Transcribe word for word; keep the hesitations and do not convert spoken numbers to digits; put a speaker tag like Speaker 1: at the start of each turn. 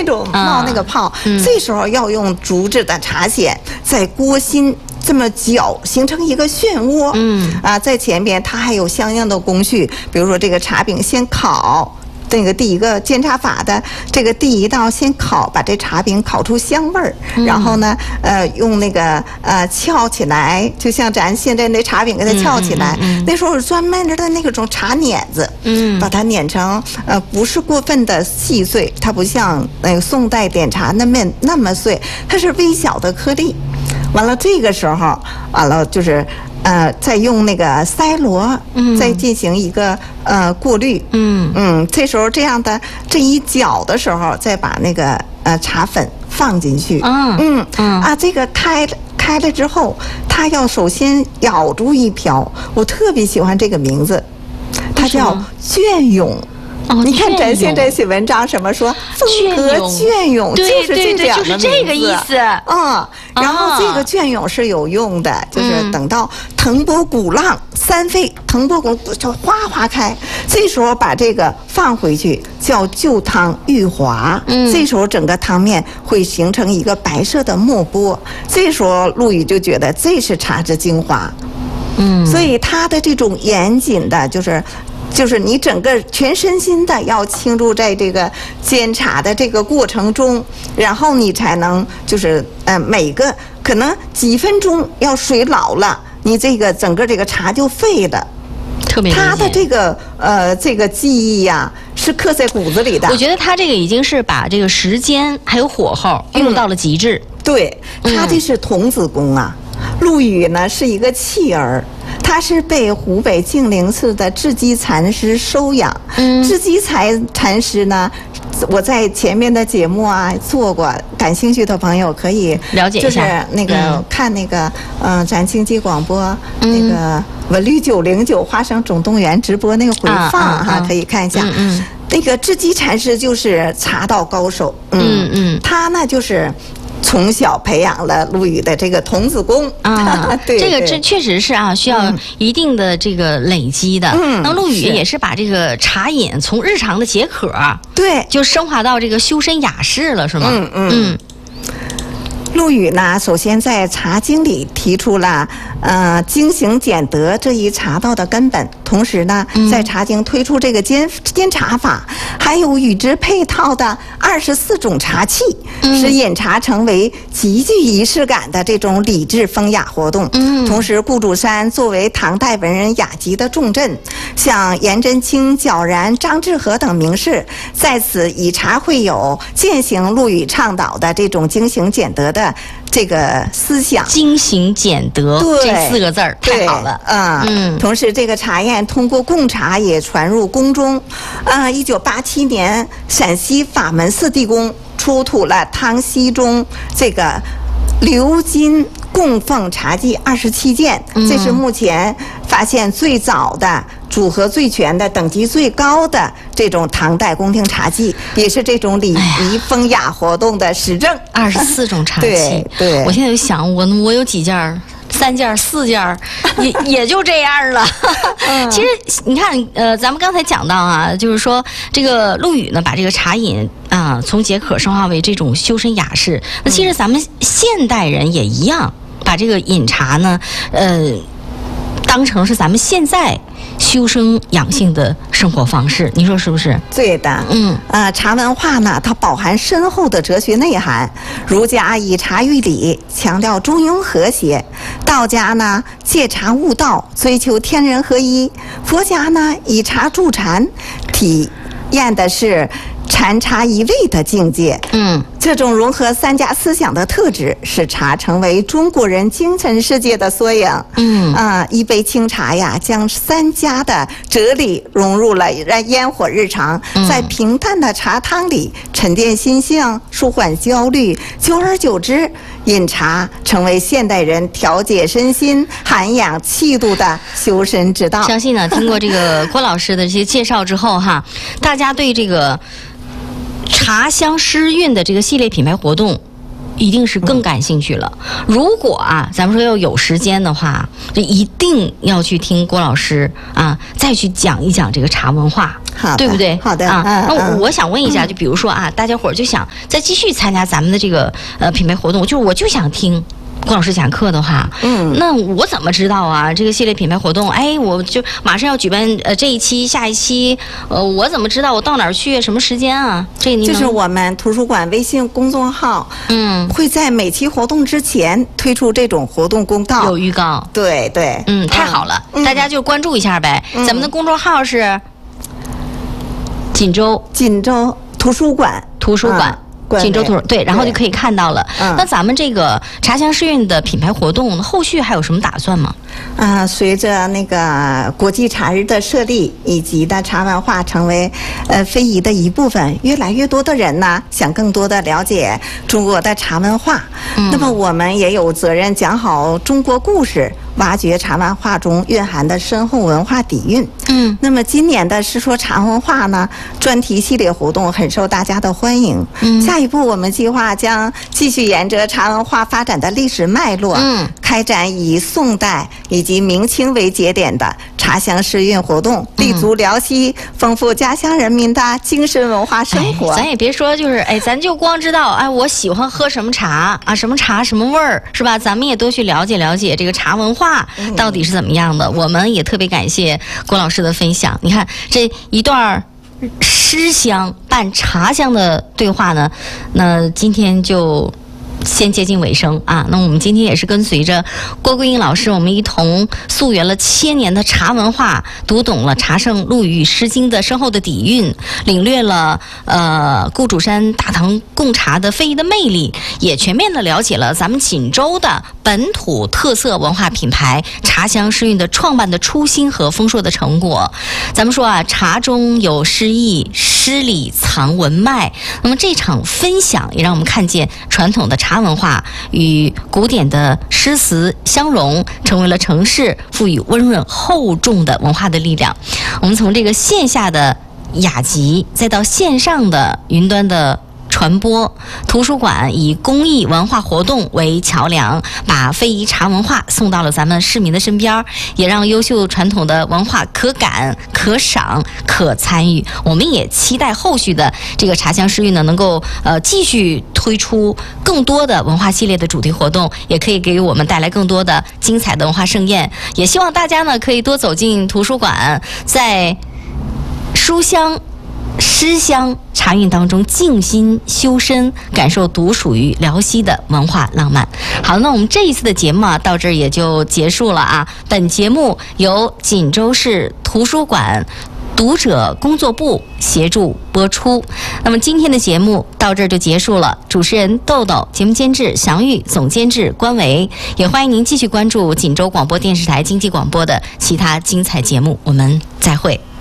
Speaker 1: 那种冒那个泡，嗯、这时候要用竹制的茶筅在锅心这么搅，形成一个漩涡。嗯啊，在前边它还有相应的工序，比如说这个茶饼先烤。那个第一个煎茶法的这个第一道，先烤，把这茶饼烤出香味儿，嗯、然后呢，呃，用那个呃翘起来，就像咱现在那茶饼给它翘起来。嗯嗯嗯、那时候专门的那种茶碾子，嗯，把它碾成呃不是过分的细碎，它不像那个宋代点茶那么那么碎，它是微小的颗粒。完了，这个时候完了就是。呃，再用那个筛箩，嗯，再进行一个呃过滤，嗯嗯，这时候这样的这一搅的时候，再把那个呃茶粉放进去，嗯嗯嗯啊，这个开开了之后，它要首先舀出一瓢，我特别喜欢这个名字，它叫隽永。哦，你看咱现在写文章什么说风格隽永，就是这两个名字，
Speaker 2: 就是这个意思。
Speaker 1: 嗯，然后这个隽永是有用的，就是等到腾波鼓浪三沸，腾波鼓就哗哗开，这时候把这个放回去，叫旧汤愈滑。嗯，这时候整个汤面会形成一个白色的沫波，这时候陆羽就觉得这是茶之精华。嗯，所以他的这种严谨的，就是。就是你整个全身心的要倾注在这个煎茶的这个过程中，然后你才能就是呃每个可能几分钟要水老了，你这个整个这个茶就废了。
Speaker 2: 特别
Speaker 1: 他的这个呃这个技艺呀、啊、是刻在骨子里的。
Speaker 2: 我觉得他这个已经是把这个时间还有火候用到了极致。
Speaker 1: 嗯、对，他这是童子功啊。陆羽呢是一个弃儿，他是被湖北净陵寺的智积禅师收养。嗯，智积禅禅师呢，我在前面的节目啊做过，感兴趣的朋友可以
Speaker 2: 了解一下，
Speaker 1: 就是那个、嗯、看那个嗯、呃，咱经济广播、嗯、那个文旅九零九花生总动员直播那个回放哈、啊啊啊，可以看一下。嗯嗯，那个智积禅师就是茶道高手。嗯 嗯, 嗯，他呢就是。从小培养了陆羽的这个童子功啊，对，
Speaker 2: 这个这确实是啊，需要一定的这个累积的。嗯，那陆羽也是把这个茶饮从日常的解渴，
Speaker 1: 对，
Speaker 2: 就升华到这个修身雅士了，是吗？
Speaker 1: 嗯嗯。嗯陆羽呢，首先在《茶经》里提出了呃精行俭德这一茶道的根本，同时呢，嗯、在《茶经》推出这个煎煎茶法，还有与之配套的二十四种茶器，嗯、使饮茶成为极具仪式感的这种礼制风雅活动。嗯，同时，顾祝山作为唐代文人雅集的重镇，像颜真卿、皎然、张志和等名士在此以茶会友，践行陆羽倡导的这种精行俭德的。这个思想，
Speaker 2: 精行俭德这四个字儿太好了。
Speaker 1: 嗯嗯。同时，这个茶宴通过贡茶也传入宫中。啊，一九八七年，陕西法门寺地宫出土了唐僖宗这个鎏金供奉茶具二十七件，嗯、这是目前发现最早的。组合最全的、等级最高的这种唐代宫廷茶器，也是这种礼仪风雅活动的实证。
Speaker 2: 二十四种茶器，
Speaker 1: 对对。
Speaker 2: 我现在就想，我我有几件儿，三件儿、四件儿，也也就这样了。嗯、其实你看，呃，咱们刚才讲到啊，就是说这个陆羽呢，把这个茶饮啊、呃、从解渴升华为这种修身雅士。那其实咱们现代人也一样，把这个饮茶呢，呃，当成是咱们现在。修身养性的生活方式，你说是不是？
Speaker 1: 对的，嗯，呃，茶文化呢，它饱含深厚的哲学内涵。儒家以茶喻礼，强调中庸和谐；道家呢，借茶悟道，追求天人合一；佛家呢，以茶助禅，体验的是禅茶一味的境界。嗯，这种融合三家思想的特质，使茶成为中国人精神世界的缩影。嗯啊，一杯清茶呀，将三家的哲理融入了烟火日常，嗯、在平淡的茶汤里沉淀心性，舒缓焦虑。久而久之，饮茶成为现代人调节身心、涵养气度的修身之道。
Speaker 2: 相信呢，听过这个郭老师的这些介绍之后哈，大家对这个茶香诗韵的这个系列品牌活动一定是更感兴趣了。如果啊，咱们说要有时间的话，就一定要去听郭老师啊，再去讲一讲这个茶文化，对不对？
Speaker 1: 好的
Speaker 2: 啊。
Speaker 1: 嗯、
Speaker 2: 那我想问一下，就比如说啊，大家伙儿就想再继续参加咱们的这个呃品牌活动，就是我就想听郭老师讲课的话，嗯，那我怎么知道啊？这个系列品牌活动，哎，我就马上要举办呃这一期、下一期，呃，我怎么知道我到哪儿去？什么时间啊？这你
Speaker 1: 就是我们图书馆微信公众号，嗯，会在每期活动之前推出这种活动公告，
Speaker 2: 有预告。
Speaker 1: 对对，
Speaker 2: 嗯，太好了，嗯、大家就关注一下呗。嗯、咱们的公众号是锦州
Speaker 1: 锦州图书馆
Speaker 2: 图书馆。嗯锦州图书对，然后就可以看到了。那咱们这个茶香诗韵的品牌活动后续还有什么打算吗？
Speaker 1: 啊、呃，随着那个国际茶日的设立，以及的茶文化成为呃非遗的一部分，越来越多的人呢想更多的了解中国的茶文化。嗯、那么我们也有责任讲好中国故事，挖掘茶文化中蕴含的深厚文化底蕴。嗯，那么今年的《世说茶文化》呢专题系列活动很受大家的欢迎。嗯，下一步我们计划将继续沿着茶文化发展的历史脉络，嗯，开展以宋代以及明清为节点的茶香诗韵活动，立足辽西，丰富家乡人民的精神文化生活。
Speaker 2: 哎、咱也别说就是哎，咱就光知道哎，我喜欢喝什么茶啊，什么茶什么味儿，是吧？咱们也多去了解了解这个茶文化到底是怎么样的。嗯、我们也特别感谢郭老师的分享。你看这一段诗香伴茶香的对话呢，那今天就先接近尾声啊。那我们今天也是跟随着郭桂英老师，我们一同溯源了千年的茶文化，读懂了茶圣陆羽《诗经》的深厚的底蕴，领略了呃顾主山大唐贡茶的非遗的魅力，也全面的了解了咱们锦州的本土特色文化品牌茶香诗韵的创办的初心和丰硕的成果。咱们说啊，茶中有诗意，诗里藏文脉。那么这场分享也让我们看见传统的茶文化与古典的诗词相融，成为了城市赋予温润厚重的文化的力量。我们从这个线下的雅集，再到线上的云端的传播，图书馆以公益文化活动为桥梁，把非遗茶文化送到了咱们市民的身边，也让优秀传统的文化可感、可赏、可参与。我们也期待后续的这个茶香诗韵呢，能够呃继续推出更多的文化系列的主题活动，也可以给我们带来更多的精彩的文化盛宴。也希望大家呢可以多走进图书馆，在书香诗香茶韵当中静心修身，感受独属于辽西的文化浪漫。好，那我们这一次的节目啊，到这儿也就结束了啊。本节目由锦州市图书馆读者工作部协助播出。那么今天的节目到这儿就结束了。主持人豆豆，节目监制祥玉，总监制关维。也欢迎您继续关注锦州广播电视台经济广播的其他精彩节目。我们再会。